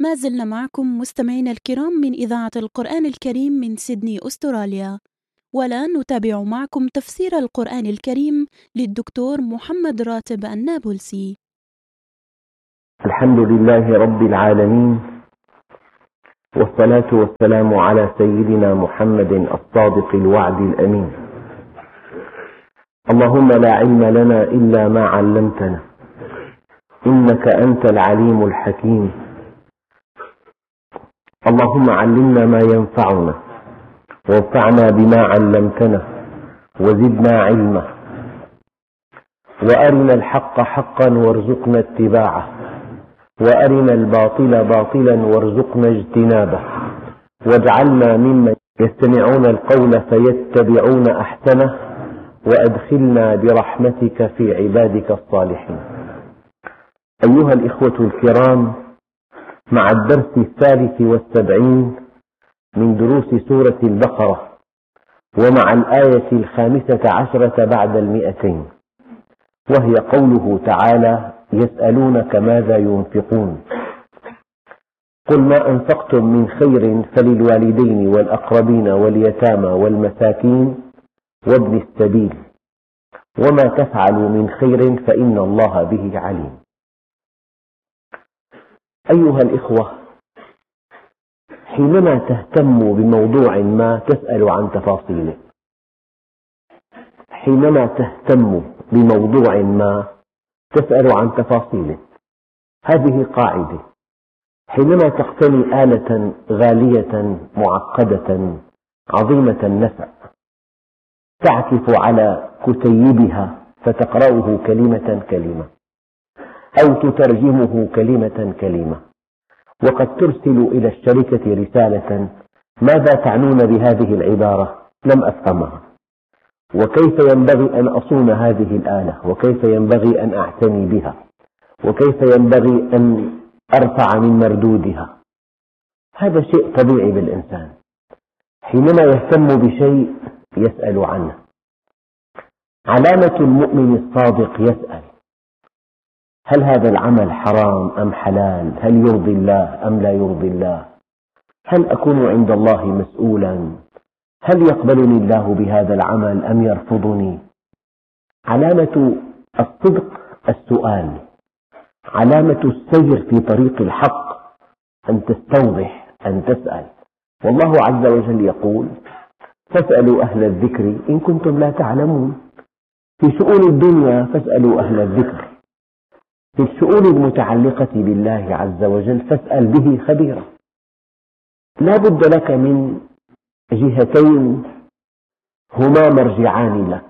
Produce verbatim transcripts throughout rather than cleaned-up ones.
ما زلنا معكم مستمعينا الكرام من إذاعة القرآن الكريم من سيدني أستراليا، والآن نتابع معكم تفسير القرآن الكريم للدكتور محمد راتب النابلسي. الحمد لله رب العالمين، والصلاة والسلام على سيدنا محمد الصادق الوعد الأمين. اللهم لا علم لنا إلا ما علمتنا، إنك أنت العليم الحكيم. اللهم علمنا ما ينفعنا، وانفعنا بما علمتنا، وزدنا علما، وأرنا الحق حقا وارزقنا اتباعه، وأرنا الباطل باطلا وارزقنا اجتنابه، واجعلنا ممن يستمعون القول فيتبعون أحسنه، وأدخلنا برحمتك في عبادك الصالحين. أيها الإخوة الكرام، مع الدرس الثالث والسبعين من دروس سورة البقرة، ومع الآية الخامسة عشرة بعد المئتين، وهي قوله تعالى: يسألونك ماذا ينفقون، قل ما أنفقتم من خير فللوالدين والأقربين واليتامى والمساكين وابن السبيل، وما تفعلوا من خير فإن الله به عليم. أيها الإخوة، حينما تهتم بموضوع ما تسأل عن تفاصيله، حينما تهتم بموضوع ما تسأل عن تفاصيله. هذه قاعدة. حينما تقتني آلة غالية معقدة عظيمة النفع، تعكف على كتيبها فتقرأه كلمة كلمة، أو تترجمه كلمة كلمة، وقد ترسل إلى الشركة رسالة: ماذا تعنون بهذه العبارة؟ لم أفهمها، وكيف ينبغي أن أصون هذه الآلة، وكيف ينبغي أن أعتني بها، وكيف ينبغي أن أرفع من مردودها. هذا شيء طبيعي بالإنسان. حينما يهتم بشيء يسأل عنه. علامة المؤمن الصادق يسأل: هل هذا العمل حرام أم حلال؟ هل يرضي الله أم لا يرضي الله؟ هل أكون عند الله مسؤولا؟ هل يقبلني الله بهذا العمل أم يرفضني؟ علامة الصدق السؤال. علامة السير في طريق الحق أن تستوضح، أن تسأل. والله عز وجل يقول: فاسألوا أهل الذكر إن كنتم لا تعلمون. في شؤون الدنيا فاسألوا أهل الذكر، في الشؤون المتعلقة بالله عز وجل فاسأل به خبيرا. لا بد لك من جهتين هما مرجعان لك: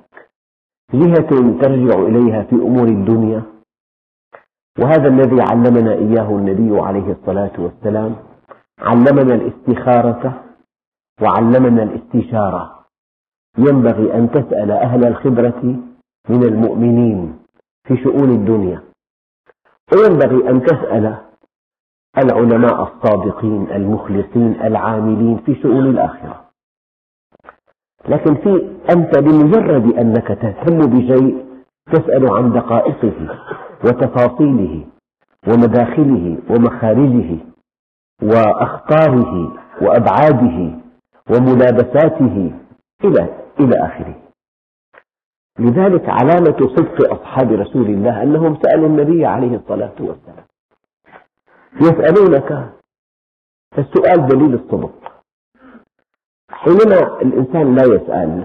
جهة ترجع إليها في أمور الدنيا، وهذا الذي علمنا إياه النبي عليه الصلاة والسلام. علمنا الاستخارة وعلمنا الاستشارة. ينبغي أن تسأل أهل الخبرة من المؤمنين في شؤون الدنيا، وينبغي أن تسأل العلماء الصادقين المخلصين العاملين في شؤون الآخرة. لكن في أنت بمجرد أنك تهتم بشيء تسأل عن دقائقه وتفاصيله ومداخله ومخارجه وأخطاره وأبعاده وملابساته إلى إلى آخره. لذلك علامة صدق أصحاب رسول الله أنهم سألوا النبي عليه الصلاة والسلام. يسألونك، السؤال دليل الصدق. حينما الإنسان لا يسأل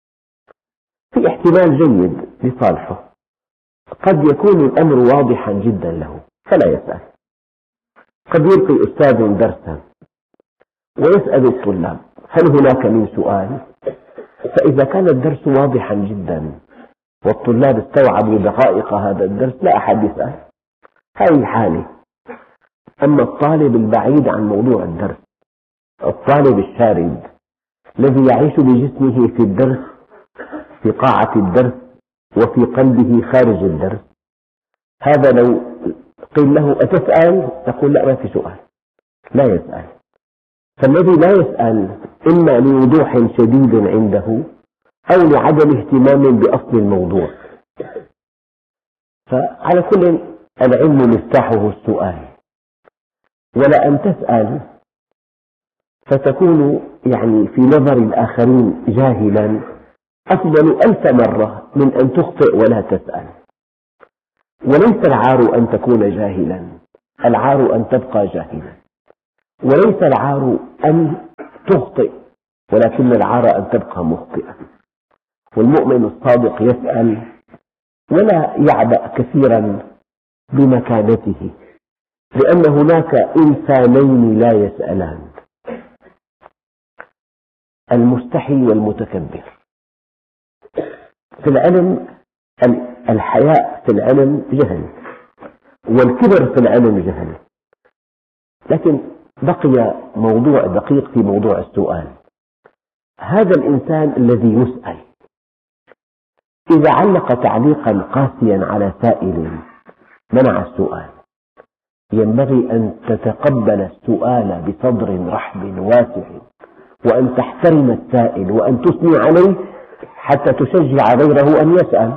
في احتمال جيد لصالحه، قد يكون الأمر واضحا جدا له فلا يسأل. قد يلقي أستاذ درسا ويسأل الطلاب: هل هناك من سؤال؟ فإذا كان الدرس واضحا جدا والطلاب استوعبوا دقائق هذا الدرس لا أحد يسأل. هذه حالة. أما الطالب البعيد عن موضوع الدرس، الطالب الشارد الذي يعيش بجسمه في الدرس، في قاعة الدرس، وفي قلبه خارج الدرس، هذا لو قيل له: أتسأل؟ يقول: لا، ما في سؤال. لا يسأل. فالذي لا يسأل إما لوضوح شديد عنده أو لعدم اهتمام بأصل الموضوع. فعلى كل العلم مفتاحه السؤال. ولا أن تسأل فتكون يعني في نظر الآخرين جاهلا أفضل ألف مرة من أن تخطئ ولا تسأل. وليس العار أن تكون جاهلا، العار أن تبقى جاهلا، وليس العار أن تخطئ، ولكن العار أن تبقى مخطئا. والمؤمن الصادق يسأل ولا يعبأ كثيرا بمكانته، لأن هناك إنسانين لا يسألان: المستحي والمتكبر. في العلم الحياء في العلم جهل، والكبر في العلم جهل. لكن بقي موضوع دقيق في موضوع السؤال. هذا الإنسان الذي يسأل إذا علق تعليقا قاسيا على سائل منع السؤال، ينبغي أن تتقبل السؤال بصدر رحب واسع، وأن تحترم السائل، وأن تثني عليه حتى تشجع غيره أن يسأل.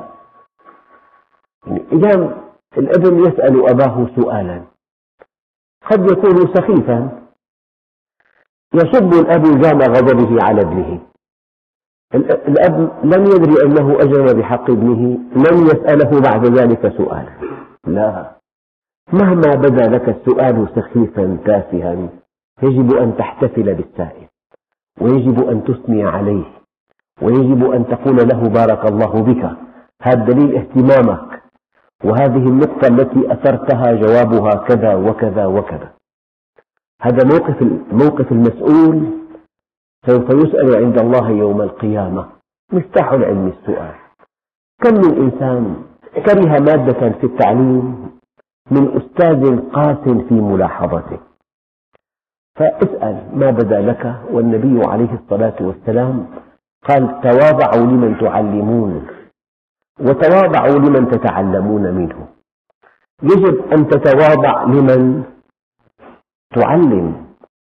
إذا الابن يسأل أباه سؤالا قد يكون سخيفا، يصب الأب جام غضبه على ابنه. الأب لم يدري أنه أجرم بحق ابنه، لم يسأله بعد ذلك سؤالا. لا، مهما بدا لك السؤال سخيفا تافها يجب أن تحتفل بالسائل، ويجب أن تثني عليه، ويجب أن تقول له بارك الله بك، هذا دليل اهتمامك، وهذه النقطة التي أثرتها جوابها كذا وكذا وكذا. هذا موقف موقف المسؤول سوف يسأل عند الله يوم القيامة. مفتاح العلم السؤال. كم من إنسان كره مادة في التعليم من أستاذ قاس في ملاحظته، فاسأل ما بدا لك. والنبي عليه الصلاة والسلام قال: تواضعوا لمن تعلمون وتواضعوا لمن تتعلمون منه. يجب أن تتواضع لمن تعلم.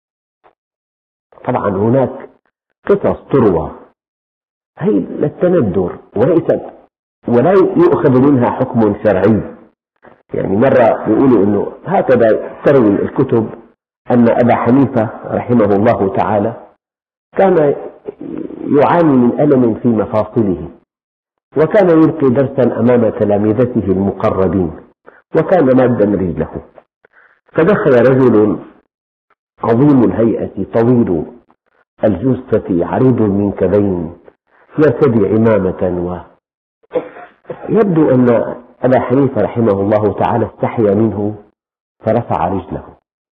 طبعا هناك قصص تروى هي للتندر وليست ولا يؤخذ منها حكم شرعي. يعني مرة يقولوا أنه هكذا تروي الكتب أن أبا حنيفة رحمه الله تعالى كان يعاني من ألم في مفاصله، وكان يلقي درسا أمام تلامذته المقربين، وكان مادا رجله، فدخل رجل عظيم الهيئة طويل الجثة عريض المنكبين يرتدي عمامة، ويبدو أن أبا حنيفة رحمه الله تعالى استحيا منه فرفع رجله،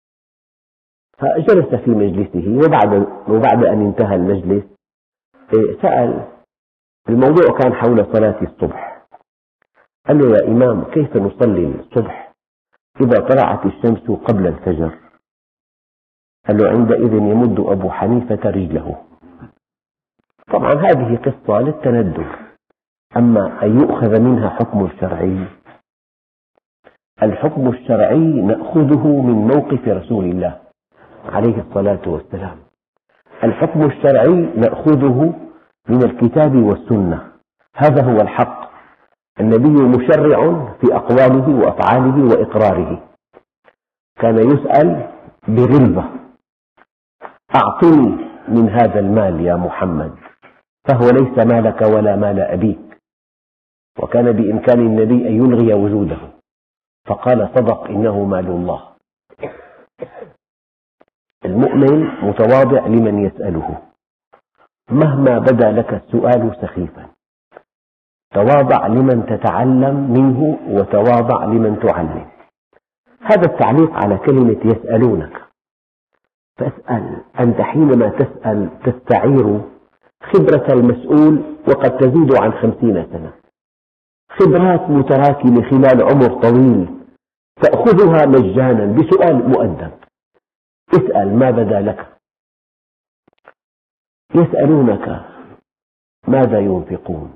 فجلس في مجلسه. وبعد, وبعد أن انتهى المجلس سأل، الموضوع كان حول صلاة الصبح، قال له: يا إمام، كيف نصلي الصبح إذا طلعت الشمس قبل الفجر؟ قال له: عندئذ يمد أبو حنيفة رجله. طبعا هذه قصة للتندر، أما أن يؤخذ منها حكم شرعي، الحكم الشرعي نأخذه من موقف رسول الله عليه الصلاة والسلام. الحكم الشرعي نأخذه من الكتاب والسنة، هذا هو الحق. النبي مشرع في أقواله وأفعاله وإقراره. كان يسأل بغلظة: أعطني من هذا المال يا محمد، فهو ليس مالك ولا مال أبيك. وكان بإمكان النبي أن يلغي وجوده، فقال: صدق، إنه مال الله. المؤمن متواضع لمن يسأله مهما بدا لك السؤال سخيفا. تواضع لمن تتعلم منه، وتواضع لمن تعلم. هذا التعليق على كلمة يسألونك. فاسأل. أنت حينما تسأل تستعير خبرة المسؤول، وقد تزيد عن خمسين سنة، خبرات متراكمة خلال عمر طويل تأخذها مجانا بسؤال مؤدب. اسأل ما بدا لك. يسألونك ماذا ينفقون.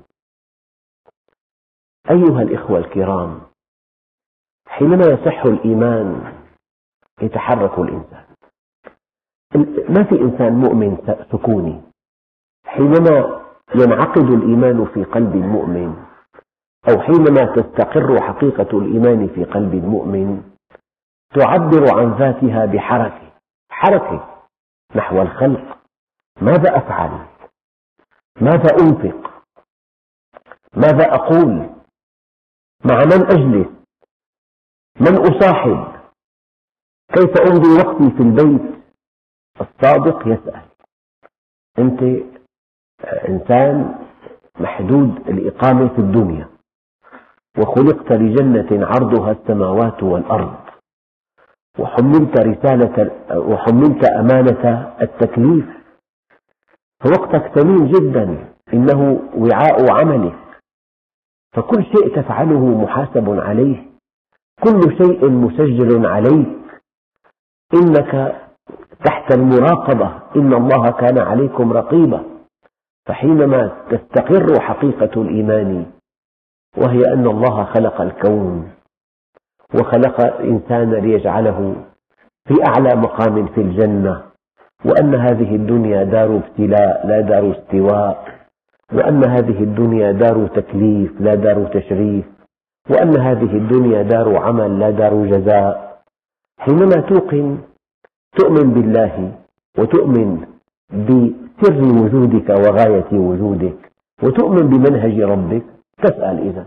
أيها الإخوة الكرام، حينما يصح الإيمان يتحرك الإنسان. ما في إنسان مؤمن سكوني. حينما ينعقد الإيمان في قلب المؤمن، أو حينما تستقر حقيقة الإيمان في قلب المؤمن، تعبر عن ذاتها بحركة حركة نحو الخلق. ماذا أفعل؟ ماذا أنفق؟ ماذا أقول؟ مع من أجلس؟ من أصاحب؟ كيف أمضي وقتي في البيت؟ الصادق يسأل. أنت إنسان محدود الإقامة في الدنيا، وخلقت لجنة عرضها السماوات والأرض، وحملت رسالة وحملت أمانة التكليف، فوقتك ثمين جدا، إنه وعاء عملك، فكل شيء تفعله محاسب عليه، كل شيء مسجل عليك، إنك تحت المراقبة، إن الله كان عليكم رقيبا. فحينما تستقر حقيقة الإيمان، وهي أن الله خلق الكون وخلق الإنسان ليجعله في أعلى مقام في الجنة، وأن هذه الدنيا دار ابتلاء لا دار استواء، وأن هذه الدنيا دار تكليف لا دار تشريف، وأن هذه الدنيا دار عمل لا دار جزاء. حينما توقن تؤمن بالله، وتؤمن بسر وجودك وغاية وجودك، وتؤمن بمنهج ربك، تسأل إذا.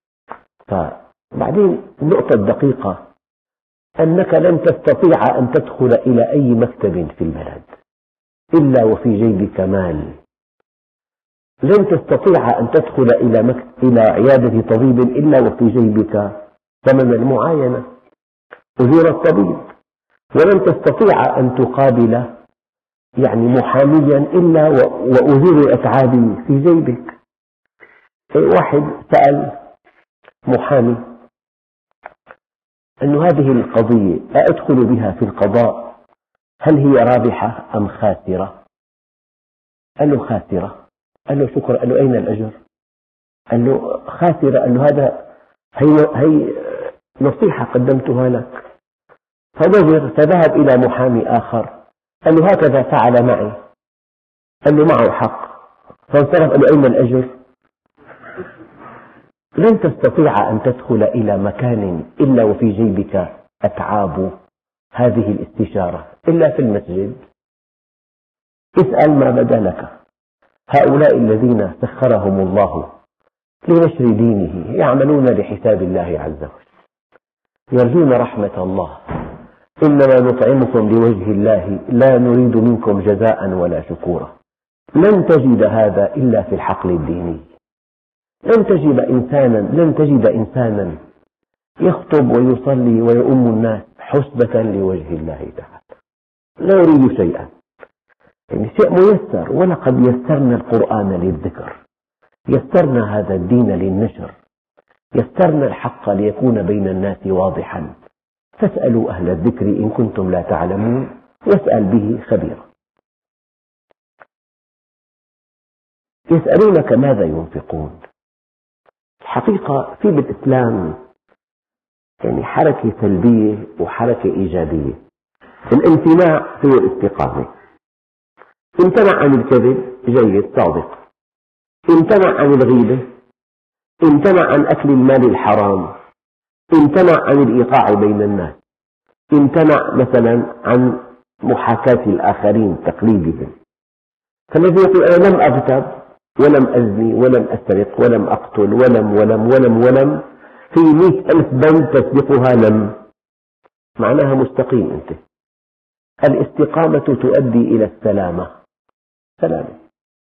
فبعدين النقطة الدقيقة أنك لن تستطيع أن تدخل إلى أي مكتب في البلد إلا وفي جيبك مال، لن تستطيع أن تدخل إلى, مكتب إلى عيادة طبيب إلا وفي جيبك ثمن المعاينة، أجور الطبيب، ولن تستطيع أن تقابل يعني محاميا إلا وأجور الأتعاب في جيبك. واحد سأل محامي أن هذه القضية أدخل بها في القضاء هل هي رابحة أم خاسرة؟ قال له خاسرة. قال له شكرا. قال له أين الأجر؟ قال له خاسرة. قال له هذا هي, هي نصيحة قدمتها لك. فنظر فذهب إلى محامي آخر قال له هكذا فعل معي. قال له معه حق. فانصرف. قال له أين الأجر؟ لن تستطيع أن تدخل إلى مكان إلا وفي جيبك أتعاب هذه الاستشارة إلا في المسجد. اسأل ما بدا لك. هؤلاء الذين سخرهم الله لنشر دينه يعملون لحساب الله عز وجل، يرجون رحمة الله. إنما نطعمكم لوجه الله لا نريد منكم جزاء ولا شكورا. لن تجد هذا إلا في الحقل الديني. لن تجد إنسانا لن تجد إنسانا يخطب ويصلي ويؤم الناس حسبة لوجه الله تعالى، لا يريد شيئا، يعني شيء ميسر. ولقد يسرنا القرآن للذكر، يسرنا هذا الدين للنشر، يسرنا الحق ليكون بين الناس واضحا. فاسألوا أهل الذكر إن كنتم لا تعلمون واسأل به خبيرا. يسألونك ماذا ينفقون. الحقيقة في بالإسلام يعني حركة سلبية وحركة إيجابية. الامتناع هو الاستقامة. امتنع عن الكذب جيد صادق، امتنع عن الغيبة، امتنع عن أكل المال الحرام، امتنع عن الإيقاع بين الناس، امتنع مثلا عن محاكاة الآخرين تقليدهم. فالذي يقول أنا لم أغتب ولم أزني ولم أسرق ولم أقتل ولم ولم ولم ولم في مئة ألف بند تسبقها لم، معناها مستقيم أنت. الاستقامة تؤدي إلى السلامة سلامة.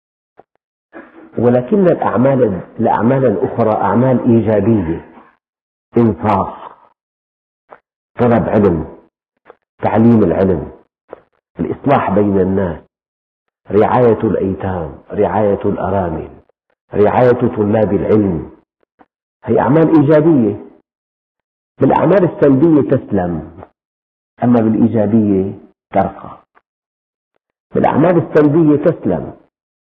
ولكن الأعمال الأعمال الأخرى أعمال إيجابية، إنفاق، طلب علم، تعليم العلم، الإصلاح بين الناس، رعاية الأيتام، رعاية الأرامل، رعاية طلاب العلم، هي أعمال إيجابية. بالأعمال السلبية تسلم، أما بالإيجابية ترقى. بالأعمال السلبية تسلم،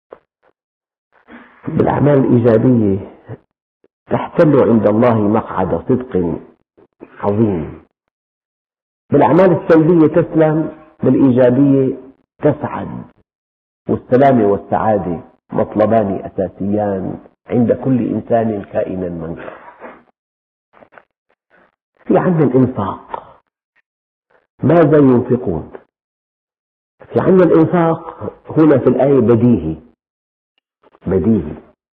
بالأعمال الإيجابية تحتل عند الله مقعد صدق عظيم. بالأعمال السلبية تسلم، بالإيجابية تسعد. والسلام والسعادة مطلبان أساسيان عند كل إنسان كائنا من كان. في عندنا الإنفاق. ماذا ينفقون؟ في عندنا الإنفاق هنا في الآية بديهي بديهي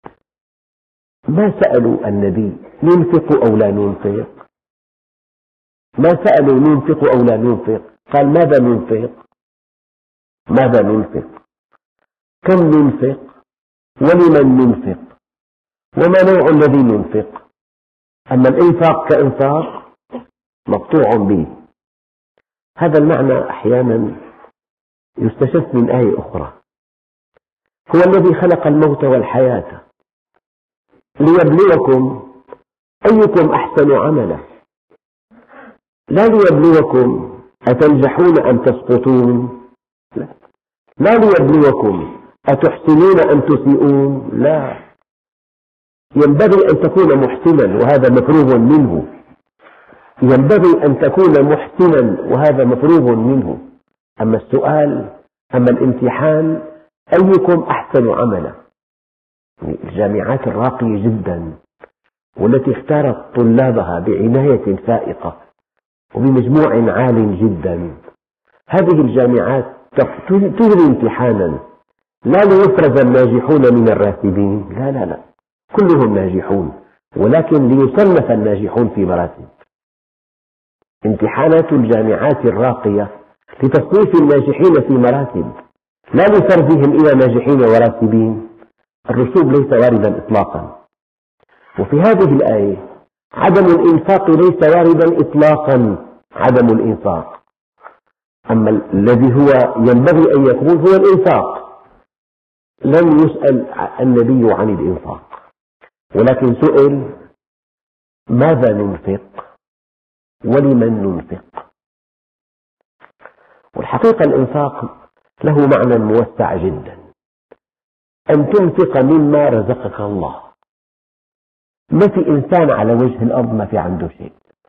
ما سألوا النبي ننفق أو لا ننفق، ما سألوا ننفق أو لا ننفق، قال ماذا ننفق؟ ماذا ننفق؟ كم ننفق؟ ولمن ننفق؟ وما نوع الذي ننفق؟ أما الإنفاق كإنفاق مقطوع به. هذا المعنى أحيانا يستشف من آية أخرى: هو الذي خلق الموت والحياة ليبلوكم أيكم أحسن عملا، لا ليبلوكم أتنجحون أم تسقطون، لا, لا ليبلوكم أتحسنون أم تسيئون، لا، ينبغي أن تكون محسنا وهذا مفروغ منه، ينبغي أن تكون محسنا وهذا مفروغ منه. أما السؤال، أما الامتحان أيكم أحسن عملا. الجامعات الراقية جدا والتي اختارت طلابها بعناية فائقة وبمجموع عال جدا، هذه الجامعات تجري امتحانا لا ليفرز الناجحون من الراتبين، لا لا لا، كلهم ناجحون، ولكن ليصنف الناجحون في مراتب. امتحانات الجامعات الراقية لتصنيف الناجحين في مراتب، لا لفرزهم إلى ناجحين وراتبين. الرسوب ليس واردا إطلاقا. وفي هذه الآية عدم الإنفاق ليس واردا إطلاقا، عدم الإنفاق. أما الذي هو ينبغي أن يكون هو الإنفاق. لم يسأل النبي عن الإنفاق، ولكن سئل ماذا ننفق ولمن ننفق. والحقيقة الإنفاق له معنى موسع جدا، أن تنفق مما رزقك الله. ما في إنسان على وجه الأرض ما في عنده شيء.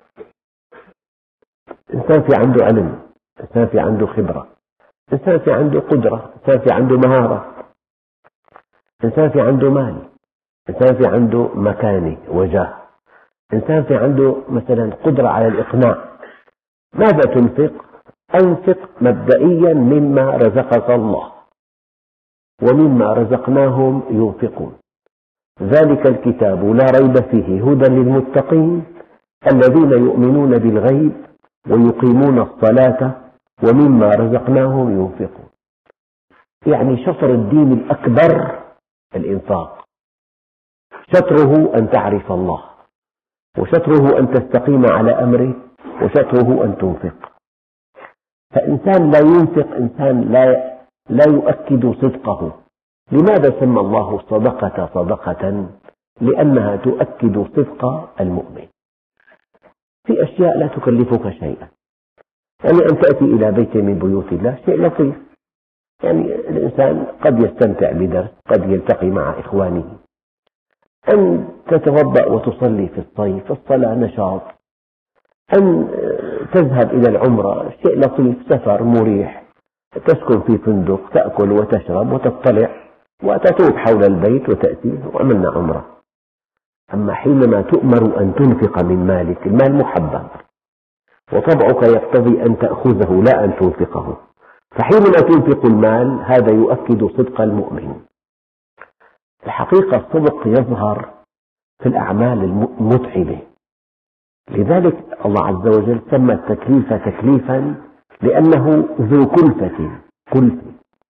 إنسان في عنده علم، إنسان في عنده خبرة، إنسان في عنده قدرة، إنسان في عنده مهارة، إنسان في عنده مال، إنسان في عنده مكانة وجاه، إنسان في عنده مثلا قدرة على الإقناع. ماذا تنفق؟ أنفق مبدئيا مما رزقك الله، ومما رزقناهم ينفقون. ذلك الكتاب لا ريب فيه هدى للمتقين الذين يؤمنون بالغيب ويقيمون الصلاة ومما رزقناهم ينفقون. يعني شطر الدين الأكبر الإنفاق، شطره أن تعرف الله، وشطره أن تستقيم على أمره، وشطره أن تنفق. فإنسان لا ينفق إنسان لا لا يؤكد صدقه. لماذا سمى الله الصدقة صدقة؟ لأنها تؤكد صدق المؤمن. في أشياء لا تكلفك شيئا، يعني أن تأتي إلى بيت من بيوت الله شيء لطيف، يعني الإنسان قد يستمتع بدرس، قد يلتقي مع إخوانه. أن تتوضأ وتصلي في الصيف، الصلاة نشاط. أن تذهب إلى العمرة شيء لطيف، سفر مريح، تسكن في فندق، تأكل وتشرب وتطلع وتطوف حول البيت وتأتي وعملنا عمرة. أما حينما تؤمر أن تنفق من مالك، المال محبب وطبعك يقتضي أن تأخذه لا أن تنفقه، فحينما تنفق المال هذا يؤكد صدق المؤمن. الحقيقة الصدق يظهر في الأعمال المتعبة، لذلك الله عز وجل سمى التكليف تكليفا لأنه ذو كلفة كلفة.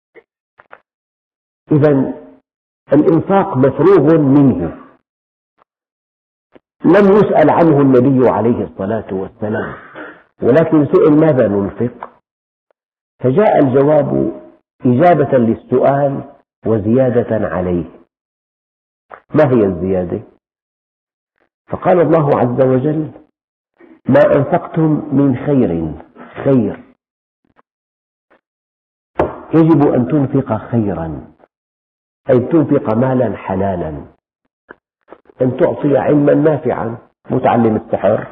إذن الإنفاق مفروغ منه، لم يسأل عنه النبي عليه الصلاة والسلام، ولكن سئل ماذا ننفق، فجاء الجواب إجابة للسؤال وزيادة عليه. ما هي الزيادة؟ فقال الله عز وجل ما أنفقتم من خير، خير يجب أن تنفق خيرا، أي تنفق مالا حلالا، أن تعطي علما نافعا، متعلم السحر،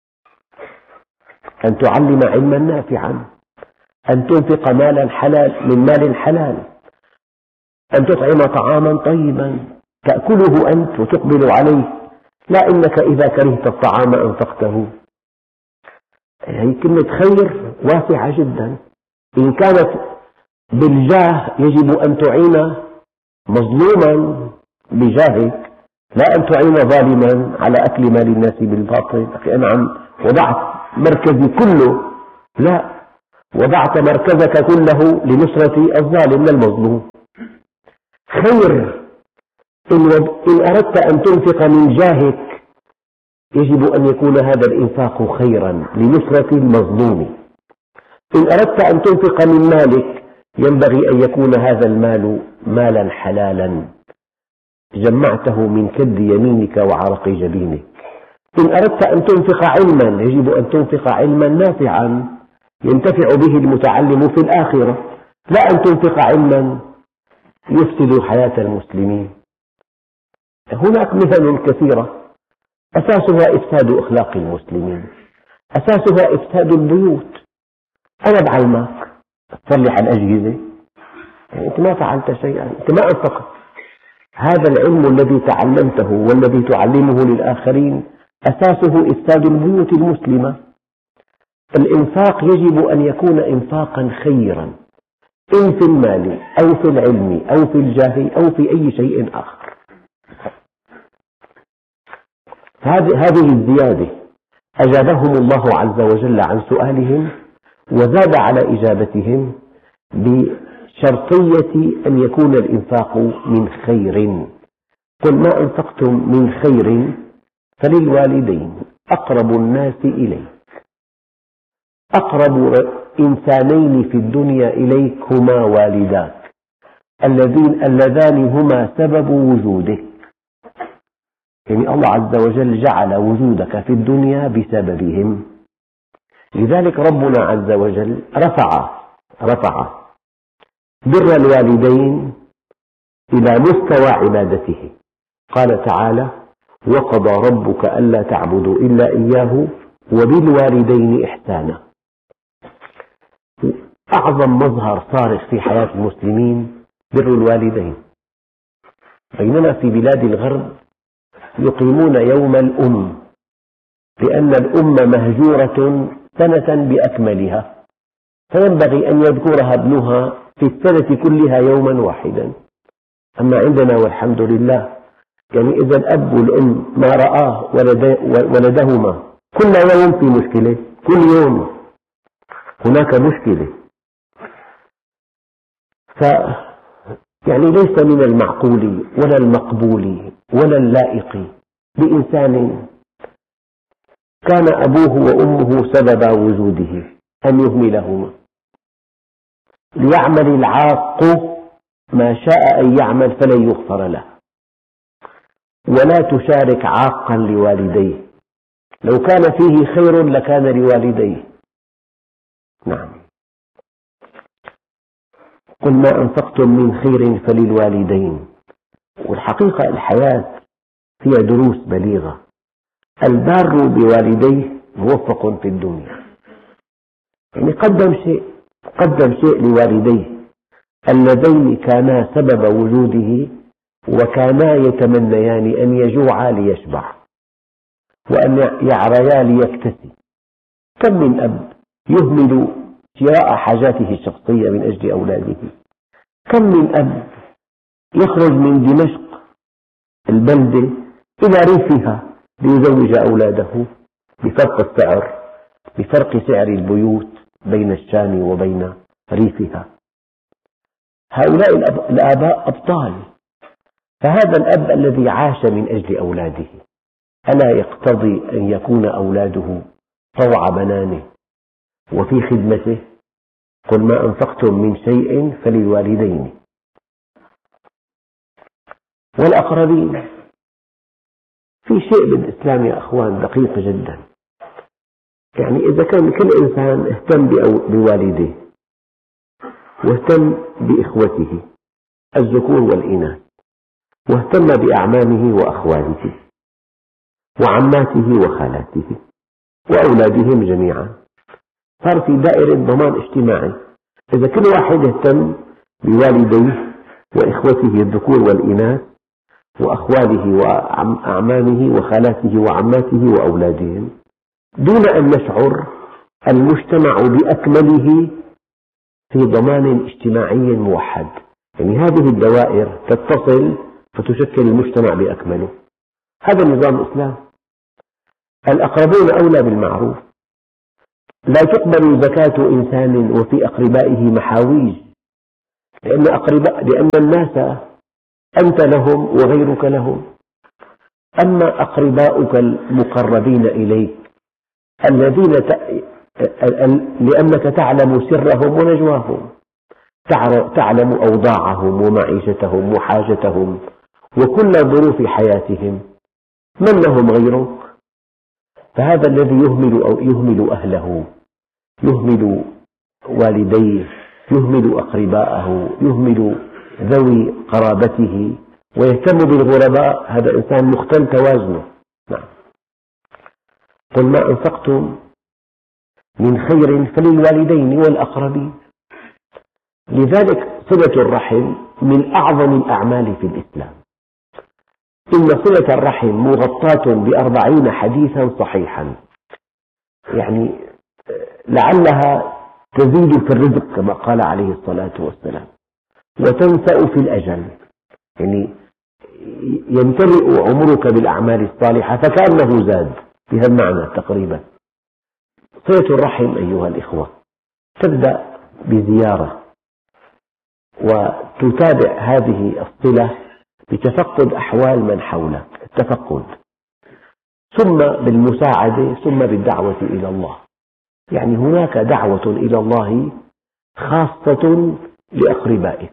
أن تعلم علما نافعا، أن تنفق مالا حلال من مال حلال، أن تطعم طعاما طيبا تأكله أنت وتقبل عليه، لا إنك إذا كرهت الطعام أنفقته. هي كلمة خير واسعة جدا. إن كانت بالجاه يجب أن تعين مظلوما بجاهك، لا أن تعين ظالما على أكل مال الناس بالباطل. أنا عم وضعت مركزي كله، لا، وضعت مركزك كله لنصرة الظالم للمظلوم. خير إن أردت أن تنفق من جاهك يجب أن يكون هذا الإنفاق خيرا لنصرة المظلوم. إن أردت أن تنفق من مالك ينبغي أن يكون هذا المال مالا حلالا جمعته من كد يمينك وعرق جبينك. إن أردت أن تنفق علما يجب أن تنفق علما نافعا ينتفع به المتعلم في الآخرة، لا أن تنفق علما يفسد حياة المسلمين. هناك مثل كثيرة أساسها إفساد أخلاق المسلمين، أساسها إفساد البيوت. أنا بعلمك تصلح الأجهزة، يعني أنت ما فعلت شيئا، أنت ما أنفقت. هذا العلم الذي تعلمته والذي تعلمه للآخرين أساسه إفساد البيوت المسلمة. الإنفاق يجب أن يكون إنفاقا خيرا، إن في المال أو في العلم أو في الجاه أو في أي شيء آخر. هذه الزيادة أجابهم الله عز وجل عن سؤالهم، وزاد على إجابتهم بشرطية أن يكون الإنفاق من خير. قل ما أنفقتم من خير فللوالدين أقرب الناس إليك. أقرب إنسانين في الدنيا إليك هما والداك الذين اللذان هما سبب وجودك. يعني الله عز وجل جعل وجودك في الدنيا بسببهم. لذلك ربنا عز وجل رفع رفع بر الوالدين إلى مستوى عبادته. قال تعالى: وقضى ربك ألا تعبدوا إلا إياه وبالوالدين إحسانا. أعظم مظهر صارخ في حياة المسلمين بر الوالدين، بينما في بلاد الغرب يقيمون يوم الأم، لأن الأم مهجورة سنة بأكملها، فينبغي أن يذكرها ابنها في السنة كلها يوما واحدا. أما عندنا والحمد لله، يعني إذا الأب والأم ما رآه ولدهما كل يوم في مشكلة، كل يوم هناك مشكلة. ف يعني ليس من المعقول ولا المقبول ولا اللائق بإنسان كان أبوه وأمه سبب وجوده أن يهملهما. ليعمل العاق ما شاء أن يعمل فلن يغفر له، ولا تشارك عاقا لوالديه، لو كان فيه خير لكان لوالديه. نعم. قل ما أنفقتم من خير فللوالدين. والحقيقة الحياة فيها دروس بليغة. البار بوالديه موفق في الدنيا، يعني قدم شيء قدم شيء لوالديه اللذين كانا سبب وجوده، وكانا يتمنيان أن يجوعا ليشبع وأن يعريا ليكتسي. كم من أب يهمل شراء حاجاته الشخصية من أجل أولاده؟ كم من أب يخرج من دمشق البلدة إلى ريفها ليزوج أولاده بفرق السعر بفرق سعر البيوت بين الشام وبين ريفها؟ هؤلاء الآباء أبطال. فهذا الأب الذي عاش من أجل أولاده ألا يقتضي أن يكون أولاده طوع بنانه وفي خدمته؟ قل ما أنفقتم من شيء فللوالدين والأقربين. في شيء بالإسلام يا أخوان دقيق جدا، يعني إذا كان كل إنسان اهتم بوالديه واهتم بإخوته الذكور والإناث، واهتم بأعمامه وأخواله وعماته وخالاته وأولادهم جميعا، صار في دائرة ضمان اجتماعي. إذا كل واحد اهتم بوالديه وإخوته الذكور والإناث وأخواله وأعمامه وخالاته وعماته وأولادهم دون أن نشعر، المجتمع بأكمله في ضمان اجتماعي موحد. يعني هذه الدوائر تتصل فتشكل المجتمع بأكمله. هذا نظام الإسلام. الأقربون أولى بالمعروف. لا تقبل زكاة إنسان وفي أقربائه محاويج، لأن, أقرباء لأن الناس أنت لهم وغيرك لهم. أما أقرباؤك المقربين إليك الذين ت... لأنك تعلم سرهم ونجواهم، تعلم أوضاعهم ومعيشتهم وحاجتهم وكل ظروف حياتهم، من لهم غيرك؟ فهذا الذي يهمل أو يهمل أهله، يهمل والديه، يهمل أقرباءه، يهمل ذوي قرابته ويهتم بالغرباء، هذا إنسان مختل توازنه. نعم. قل ما أنفقتم من خير فللوالدين والأقربين. لذلك صلة الرحم من أعظم الأعمال في الإسلام. إن صلة الرحم مغطاة بأربعين حديثا صحيحا، يعني لعلها تزيد في الرزق كما قال عليه الصلاة والسلام، وتنسأ في الأجل، يعني يمتلئ عمرك بالأعمال الصالحة فكأنه زاد، بهذا المعنى تقريبا. صلة الرحم أيها الإخوة تبدأ بزيارة، وتتابع هذه الصلة بتفقد أحوال من حولك، التفقد، ثم بالمساعدة، ثم بالدعوة إلى الله. يعني هناك دعوة إلى الله خاصة لأقربائك.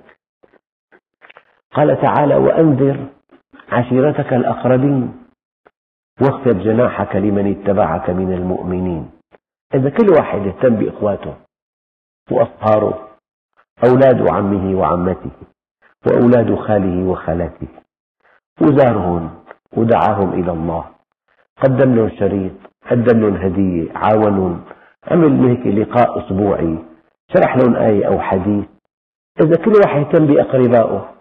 قال تعالى: وأنذر عشيرتك الأقربين واخفض جناحك لمن اتبعك من المؤمنين. إذا كل واحد يهتم بإخواته وأصهاره، أولاد عمه وعمته وأولاد خاله وخالاته، وزارهم ودعاهم إلى الله، قدم لهم شريط، قدم لهم هدية، عاونهم، عمل هيك لقاء أسبوعي، شرح لهم آية أو حديث. إذا كل واحد يهتم بأقربائه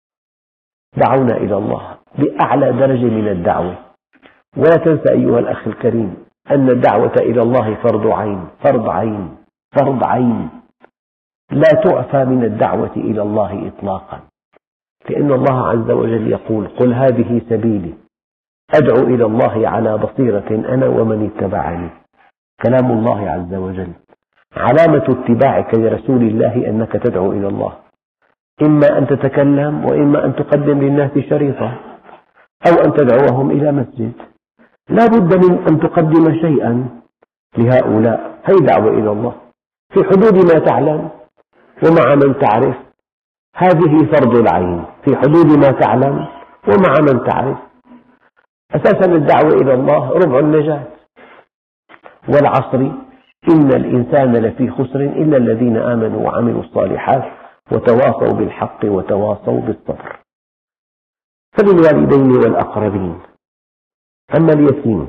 دعونا إلى الله بأعلى درجة من الدعوة. ولا تنسى أيها الأخ الكريم أن الدعوة إلى الله فرض عين، فرض عين، فرض عين، لا تعفى من الدعوة إلى الله إطلاقا، لأن الله عز وجل يقول: قل هذه سبيلي أدعو إلى الله على بصيرة أنا ومن اتبعني. كلام الله عز وجل. علامة اتباعك لرسول الله أنك تدعو إلى الله، إما أن تتكلم وإما أن تقدم للناس شريطا أو أن تدعوهم إلى مسجد. لا بد من أن تقدم شيئا لهؤلاء، هي دعوة إلى الله في حدود ما تعلم ومع من تعرف. هذه فرض العين في حدود ما تعلم ومع من تعرف. أساسا الدعوة إلى الله ربع النجاة. والعصر إن الإنسان لفي خسر إلا الذين آمنوا وعملوا الصالحات وتواصوا بالحق وتواصوا بالصبر. فللوالدين والأقربين. أما اليتيم،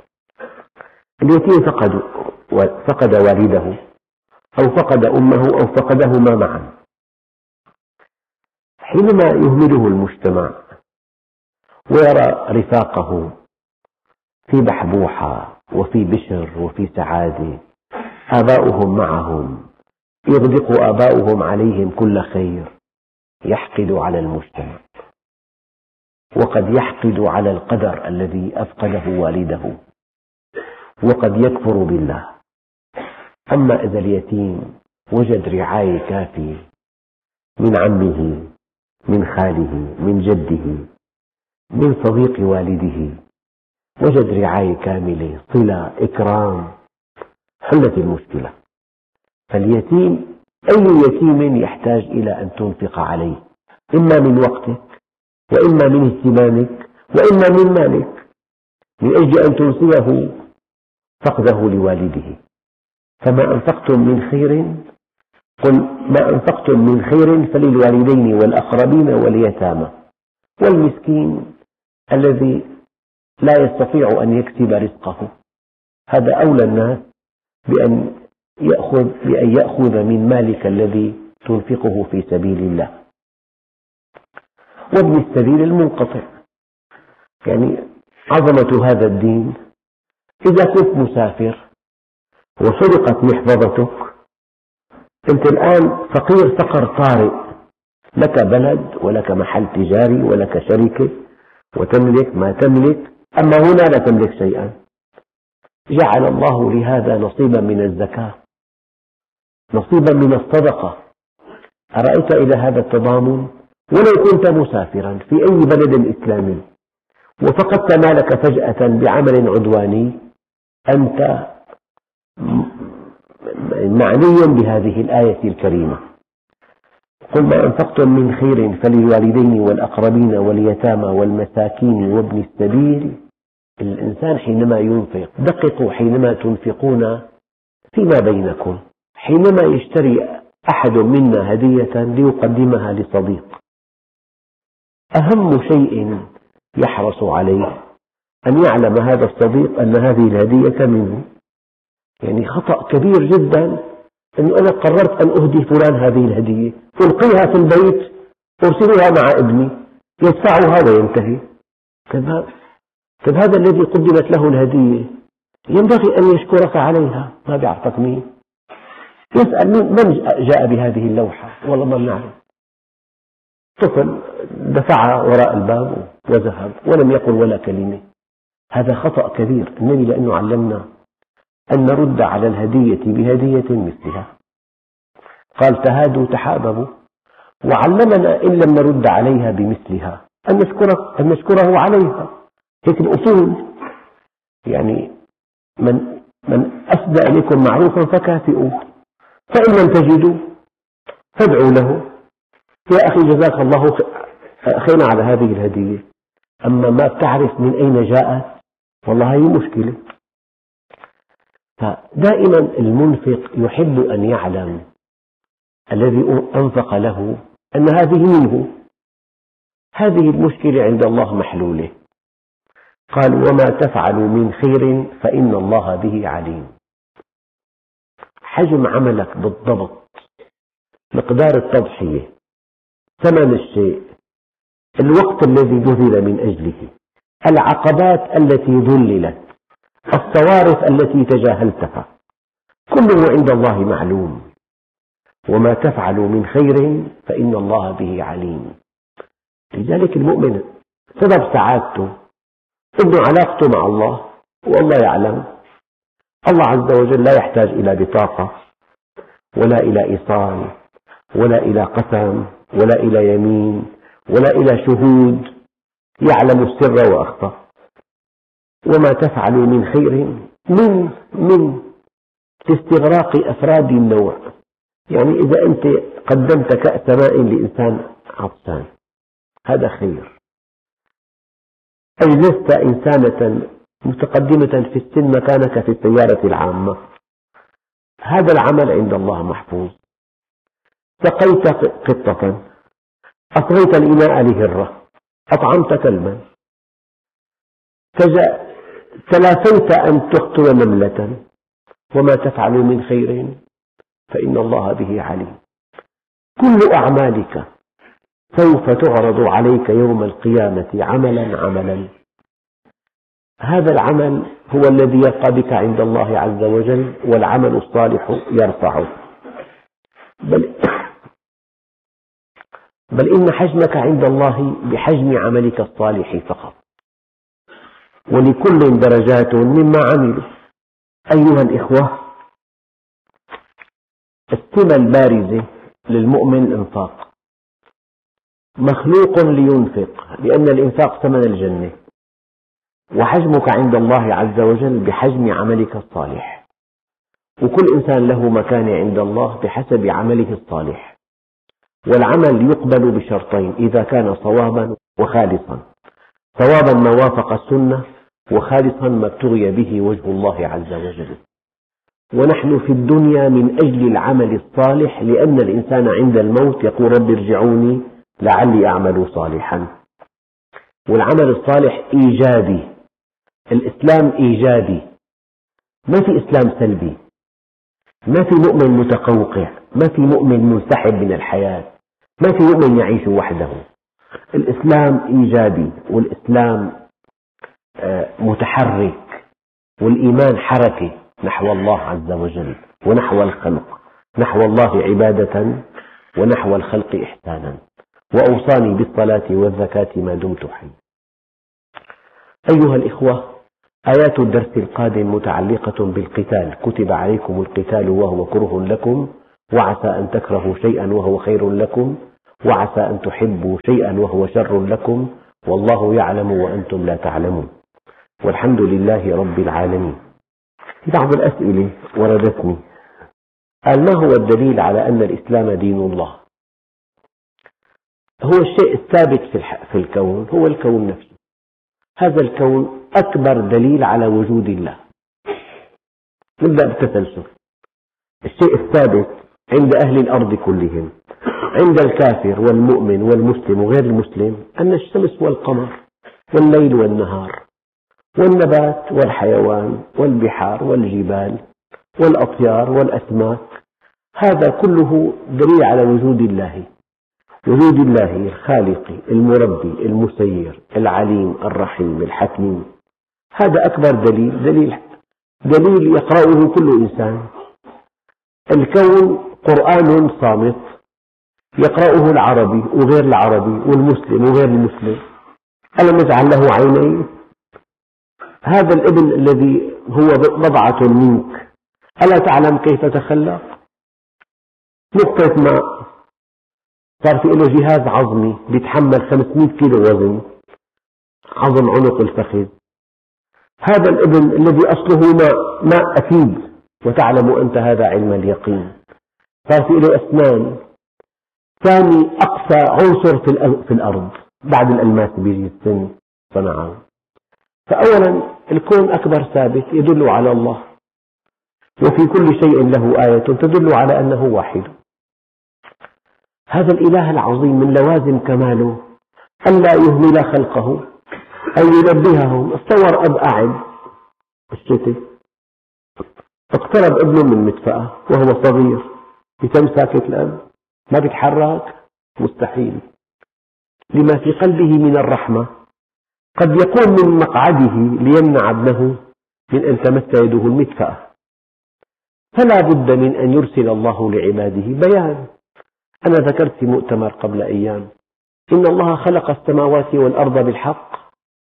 اليتيم فقد فقد والده أو فقد أمه أو فقدهما معا. حينما يهمله المجتمع ويرى رفاقه في بحبوحة وفي بشر وفي سعادة، آباؤهم معهم، يغدق آباؤهم عليهم كل خير، يحقد على المجتمع، وقد يحقد على القدر الذي أفقده والده، وقد يكفر بالله. أما إذا اليتيم وجد رعاية كافية من عمه، من خاله، من جده، من صديق والده، وجد رعاية كاملة، صلة، إكرام، حلت المشكلة. فاليتيم أي يتيم يحتاج إلى أن تنفق عليه، إما من وقتك وإما من اهتمامك وإما من مالك، من أجل أن تنسيه فقده لوالده. فما أنفقتم من خير قل ما أنفقتم من خير فللوالدين والأقربين واليتامى والمسكين الذي لا يستطيع أن يكسب رزقه. هذا أولى الناس بأن يأخذ, بأن يأخذ من مالك الذي تنفقه في سبيل الله. وابن السبيل المنقطع، يعني عظمة هذا الدين. إذا كنت مسافر وسرقت محفظتك، أنت الآن فقير فقر طارئ، لك بلد ولك محل تجاري ولك شركة وتملك ما تملك، أما هنا لا تملك شيئا. جعل الله لهذا نصيبا من الزكاة، نصيبا من الصدقة. أرأيت إلى هذا التضامن؟ ولو كنت مسافرا في أي بلد إسلامي وفقدت مالك فجأة بعمل عدواني، أنت معني بهذه الآية الكريمة. قل ما أنفقتم من خير فللوالدين والأقربين واليتامى والمساكين وابن السبيل. الإنسان حينما ينفق، دققوا حينما تنفقون فيما بينكم. حينما يشتري أحد منا هدية ليقدمها لصديق، أهم شيء يحرص عليه أن يعلم هذا الصديق أن هذه الهدية منه. يعني خطأ كبير جدا أنه أنا قررت أن أهدي فلان هذه الهدية، ألقيها في البيت، أرسلها مع ابني يدفعها وينتهي. طيب هذا الذي قدمت له الهدية ينبغي أن يشكرك عليها، ما بيعرفك مين، يسأل من جاء بهذه اللوحة، والله ما بنعرف. طفل دفعها وراء الباب وذهب ولم يقل ولا كلمة. هذا خطأ كبير. النبي لأنه علمنا أن نرد على الهدية بهدية مثلها، قال تهادوا تحاببوا، وعلمنا إن لم نرد عليها بمثلها أن نشكره, أن نشكره عليها. هيك الأصول. يعني من, من أسدى إليكم معروفا فكافئوه، فإن لم تجدوا فادعوا له، يا أخي جزاك الله خيرا على هذه الهدية، أما ما بتعرف من أين جاءت والله هي مشكلة. فدائما المنفق يحب أن يعلم الذي أنفق له أن هذه منه. هذه المشكلة عند الله محلولة. قال وما تفعلوا من خير فإن الله به عليم. حجم عملك بالضبط، مقدار التضحية، ثمن الشيء، الوقت الذي بذل من أجله، العقبات التي ذللت، الصوارف التي تجاهلتها، كله عند الله معلوم. وما تفعلوا من خير فإن الله به عليم. لذلك المؤمن سبب سعادته إنه علاقته مع الله، والله يعلم. الله عز وجل لا يحتاج إلى بطاقة ولا إلى إيصال ولا إلى قسم ولا إلى يمين ولا إلى شهود، يعلم السر وأخفى. وما تفعلوا من خير من من لاستغراق أفراد النوع. يعني إذا أنت قدمت كأس ماء لإنسان عطشان هذا خير، أجلست إنسانة متقدمة في السن مكانك في السيارة العامة، هذا العمل عند الله محفوظ. سقيت قطة، أصغيت الإناء لهرة، أطعمت كلبا، تلافيت أن تقتل نملة. وما تفعلوا من خير فإن الله به عليم. كل أعمالك سوف تعرض عليك يوم القيامة عملا عملا. هذا العمل هو الذي يبقى بك عند الله عز وجل، والعمل الصالح يرفعه. بل, بل إن حجمك عند الله بحجم عملك الصالح فقط، ولكل درجات مما عملوا. أيها الإخوة، السمة البارزة للمؤمن الإنفاق. مخلوق لينفق، لأن الإنفاق ثمن الجنة، وحجمك عند الله عز وجل بحجم عملك الصالح. وكل إنسان له مكانة عند الله بحسب عمله الصالح. والعمل يقبل بشرطين: إذا كان صوابا وخالصا، صوابا ما وافق السنة، وخالصا ما ابتغي به وجه الله عز وجل. ونحن في الدنيا من أجل العمل الصالح، لأن الإنسان عند الموت يقول رب ارجعوني لعلي أعمل صالحا. والعمل الصالح إيجابي، الإسلام إيجابي، ما في إسلام سلبي، ما في مؤمن متقوقع، ما في مؤمن منسحب من الحياة، ما في مؤمن يعيش وحده. الإسلام إيجابي، والإسلام متحرك، والإيمان حركة. نحو الله عز وجل ونحو الخلق، نحو الله عبادة ونحو الخلق إحسانا، وأوصاني بالصلاة والزكاة ما دمت حيا. أيها الإخوة، آيات الدرس القادم متعلقة بالقتال. كتب عليكم القتال وهو كره لكم، وعسى أن تكرهوا شيئا وهو خير لكم، وعسى أن تحبوا شيئا وهو شر لكم، والله يعلم وأنتم لا تعلمون، والحمد لله رب العالمين. بعض الأسئلة وردتني، قال: ما هو الدليل على أن الإسلام دين الله؟ هو الشيء الثابت في الكون هو الكون نفسه. هذا الكون أكبر دليل على وجود الله. نبدأ بالتسلسل. الشيء الثابت عند أهل الأرض كلهم، عند الكافر والمؤمن والمسلم وغير المسلم، أن الشمس والقمر والليل والنهار والنبات والحيوان والبحار والجبال والأطيار والأسماك، هذا كله دليل على وجود الله، وجود الله الخالق المربي المسير العليم الرحيم الحكيم. هذا أكبر دليل، دليل دليل يقرأه كل إنسان. الكون قرآن صامت يقرأه العربي وغير العربي والمسلم وغير المسلم. ألم نجعل له عينين؟ هذا الابن الذي هو بضعة منك ألا تعلم كيف تخلق؟ نقطة ماء صار في له جهاز عظمي بيتحمل خمسمئة كيلو وزن، عظم عنق الفخذ. هذا الابن الذي أصله ماء, ماء أكيد، وتعلم أنت هذا علم اليقين. صار في له أسنان. ثاني أقصى عنصر في الأرض بعد الألماس بيجي السن صنعه. فأولا الكون أكبر ثابت يدل على الله، وفي كل شيء له آية تدل على أنه واحد. هذا الإله العظيم من لوازم كماله ألا يهمل خلقه، أن ينبههم. اتصور أب قاعد بالشتاء، اقترب ابنه من مدفأة وهو صغير، يتم ساكت الأب ما بيتحرك؟ مستحيل. لما في قلبه من الرحمة قد يقوم من مقعده ليمنع ابنه من أن تمس يده المدفأة. فلا بد من أن يرسل الله لعباده بيان. أنا ذكرت في مؤتمر قبل أيام إن الله خلق السماوات والأرض بالحق،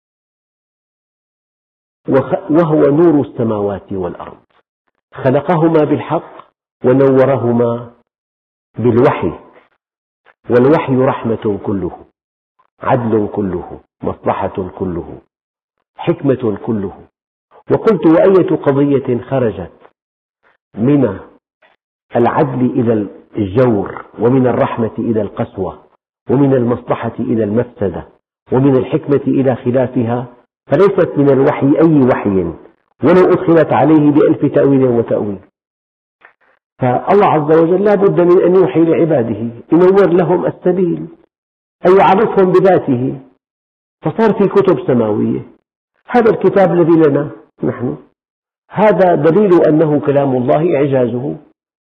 وهو نور السماوات والأرض، خلقهما بالحق ونورهما بالوحي، والوحي رحمة كله، عدل كله، مصلحة كله، حكمة كله. وقلت: وأية قضية خرجت من العدل إلى الجور، ومن الرحمة إلى القسوة، ومن المصلحة إلى المفسدة، ومن الحكمة إلى خلافها، فليست من الوحي أي وحي ولو أدخلت عليه بألف تأويل وتأويل. فالله عز وجل لا بد من أن يوحي لعباده، ينور لهم السبيل، أن يعرفهم بذاته. فصار في كتب سماوية. هذا الكتاب الذي لنا نحن، هذا دليل أنه كلام الله، إعجازه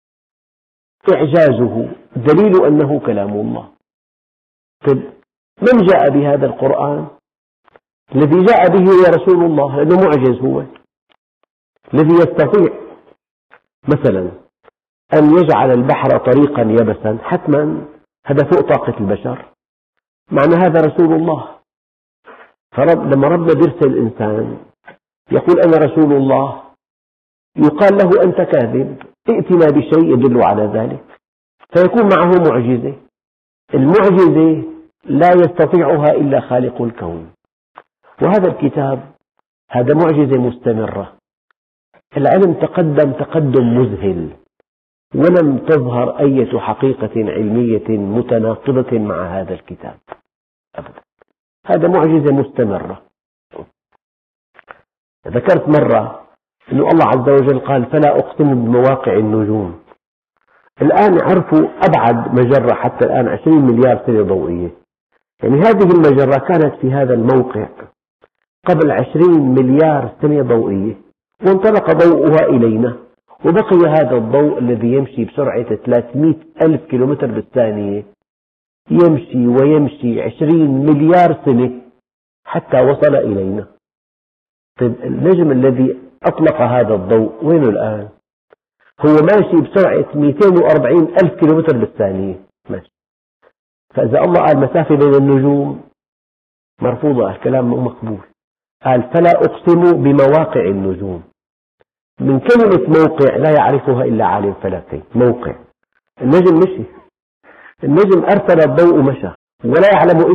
إعجازه دليل أنه كلام الله. طيب من جاء بهذا القرآن؟ الذي جاء به هو رسول الله، لأنه معجز. هو الذي يستطيع مثلا أن يجعل البحر طريقا يبسا، حتما هذا فوق طاقة البشر، معنى هذا رسول الله. فلما ربنا بيرسل إنسان يقول أنا رسول الله، يقال له أنت كاذب، ائتنا بشيء يدل على ذلك، فيكون معه معجزة. المعجزة لا يستطيعها إلا خالق الكون، وهذا الكتاب هذا معجزة مستمرة. العلم تقدم تقدم مذهل، ولم تظهر أي حقيقة علمية متناقضة مع هذا الكتاب أبدا. هذا معجزة مستمرة. ذكرت مرة أن الله عز وجل قال: فلا أقسم بمواقع النجوم. الآن عرفوا أبعد مجرة حتى الآن عشرين مليار سنة ضوئية. يعني هذه المجرة كانت في هذا الموقع قبل عشرين مليار سنة ضوئية، وانطلق ضوءها إلينا، وبقي هذا الضوء الذي يمشي بسرعة ثلاثمئة ألف كيلومتر بالثانية يمشي ويمشي عشرين مليار سنة حتى وصل إلينا. طيب النجم الذي أطلق هذا الضوء، وينه الآن؟ هو ماشي بسرعة مئتين وأربعين ألف كيلومتر بالثانية ماشي. فإذا الله قال مسافة بين النجوم مرفوضة، الكلام مو مقبول. قال فلا أقسم بمواقع النجوم، من كلمة موقع لا يعرفها إلا عالم فلكي. موقع، النجم مشي، النجم أرسل الضوء مشى، ولا يعلم